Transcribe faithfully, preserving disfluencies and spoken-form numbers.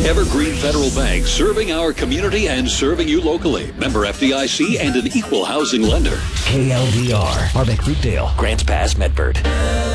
Evergreen Federal Bank, serving our community and serving you locally. Member F D I C and an equal housing lender. K L D R, Harbeck, Fruitdale, Grants Pass, Medford.